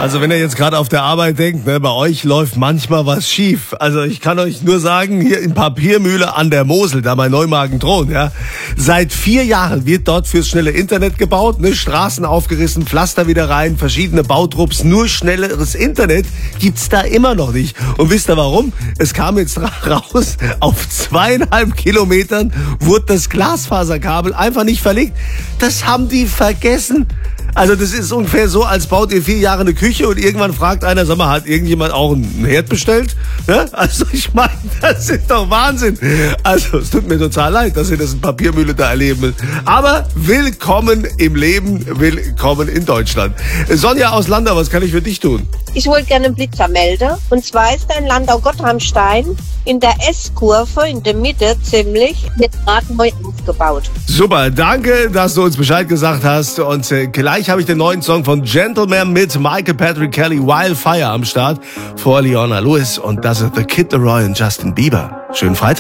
Also wenn ihr jetzt gerade auf der Arbeit denkt, ne, bei euch läuft manchmal was schief. Also ich kann euch nur sagen, hier in Papiermühle an der Mosel, da bei Neumagen-Thron, ja, seit 4 Jahren wird dort fürs schnelle Internet gebaut, ne, Straßen aufgerissen, Pflaster wieder rein, verschiedene Bautrupps, nur schnelleres Internet gibt's da immer noch nicht. Und wisst ihr warum? Es kam jetzt raus, auf 2,5 Kilometern wurde das Glasfaserkabel einfach nicht verlegt. Das haben die vergessen. Also das ist ungefähr so, als baut ihr 4 Jahre eine Küche und irgendwann fragt einer, sag mal, hat irgendjemand auch einen Herd bestellt? Ja? Also ich meine, das ist doch Wahnsinn. Also es tut mir total leid, dass ihr das in Papiermühle da erleben müsst. Aber willkommen im Leben, willkommen in Deutschland. Sonja aus Landau, was kann ich für dich tun? Ich wollte gerne einen Blitzer melden. Und zwar ist ein Landau-Gottheimstein in der S-Kurve in der Mitte ziemlich mit gerade neu aufgebaut. Super, danke, dass du uns Bescheid gesagt hast. Und gleich habe ich den neuen Song von Gentleman mit Michael Patrick Kelly, Wildfire am Start vor Leona Lewis. Und das ist The Kid Laroi und Justin Bieber. Schönen Freitag.